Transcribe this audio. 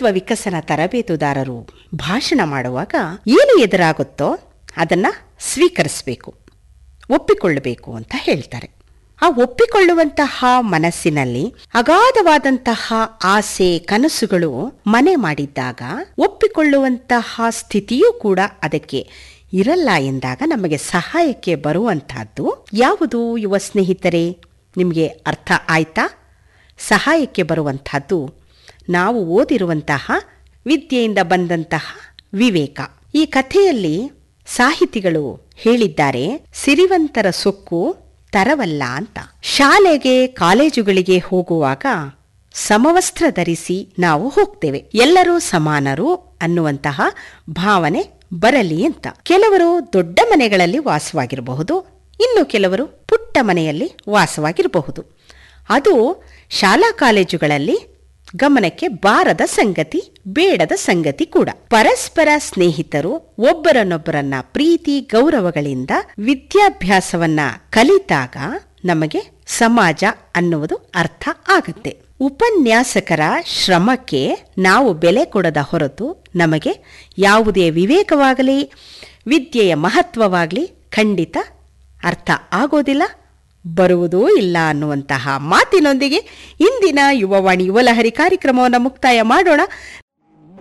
ವ್ಯಕ್ತಿತ್ವ ವಿಕಸನ ತರಬೇತುದಾರರು ಭಾಷಣ ಮಾಡುವಾಗ ಏನು ಎದುರಾಗುತ್ತೋ ಅದನ್ನ ಸ್ವೀಕರಿಸಬೇಕು, ಒಪ್ಪಿಕೊಳ್ಳಬೇಕು ಅಂತ ಹೇಳ್ತಾರೆ. ಆ ಒಪ್ಪಿಕೊಳ್ಳುವಂತಹ ಮನಸ್ಸಿನಲ್ಲಿ ಅಗಾಧವಾದಂತಹ ಆಸೆ ಕನಸುಗಳು ಮನೆ ಮಾಡಿದ್ದಾಗ ಒಪ್ಪಿಕೊಳ್ಳುವಂತಹ ಸ್ಥಿತಿಯೂ ಕೂಡ ಅದಕ್ಕೆ ಇರಲ್ಲ ಎಂದಾಗ ನಮಗೆ ಸಹಾಯಕ್ಕೆ ಬರುವಂತಹದ್ದು ಯಾವುದು? ಯುವ ಸ್ನೇಹಿತರೆ, ನಿಮಗೆ ಅರ್ಥ ಆಯ್ತಾ? ಸಹಾಯಕ್ಕೆ ಬರುವಂತಹದ್ದು ನಾವು ಓದಿರುವಂತಹ ವಿದ್ಯೆಯಿಂದ ಬಂದಂತಹ ವಿವೇಕ. ಈ ಕಥೆಯಲ್ಲಿ ಸಾಹಿತಿಗಳು ಹೇಳಿದ್ದಾರೆ, ಸಿರಿವಂತರ ಸೊಕ್ಕು ತರವಲ್ಲ ಅಂತ. ಶಾಲೆಗೆ ಕಾಲೇಜುಗಳಿಗೆ ಹೋಗುವಾಗ ಸಮವಸ್ತ್ರ ಧರಿಸಿ ನಾವು ಹೋಗ್ತೇವೆ, ಎಲ್ಲರೂ ಸಮಾನರು ಅನ್ನುವಂತಹ ಭಾವನೆ ಬರಲಿ ಅಂತ. ಕೆಲವರು ದೊಡ್ಡ ಮನೆಗಳಲ್ಲಿ ವಾಸವಾಗಿರಬಹುದು, ಇನ್ನು ಕೆಲವರು ಪುಟ್ಟ ಮನೆಯಲ್ಲಿ ವಾಸವಾಗಿರಬಹುದು. ಅದು ಶಾಲಾ ಕಾಲೇಜುಗಳಲ್ಲಿ ಗಮನಕ್ಕೆ ಬಾರದ ಸಂಗತಿ, ಬೇಡದ ಸಂಗತಿ ಕೂಡ. ಪರಸ್ಪರ ಸ್ನೇಹಿತರು ಒಬ್ಬರನ್ನೊಬ್ಬರನ್ನ ಪ್ರೀತಿ ಗೌರವಗಳಿಂದ ವಿದ್ಯಾಭ್ಯಾಸವನ್ನ ಕಲಿತಾಗ ನಮಗೆ ಸಮಾಜ ಅನ್ನುವುದು ಅರ್ಥ ಆಗತ್ತೆ. ಉಪನ್ಯಾಸಕರ ಶ್ರಮಕ್ಕೆ ನಾವು ಬೆಲೆ ಕೊಡದ ಹೊರತು ನಮಗೆ ಯಾವುದೇ ವಿವೇಕವಾಗಲಿ ವಿದ್ಯೆಯ ಮಹತ್ವವಾಗಲಿ ಖಂಡಿತ ಅರ್ಥ ಆಗೋದಿಲ್ಲ, ಬರುವುದೂ ಇಲ್ಲ ಅನ್ನುವಂತಹ ಮಾತಿನೊಂದಿಗೆ ಇಂದಿನ ಯುವವಾಣಿ ಯುವಲಹರಿ ಕಾರ್ಯಕ್ರಮವನ್ನು ಮುಕ್ತಾಯ ಮಾಡೋಣ.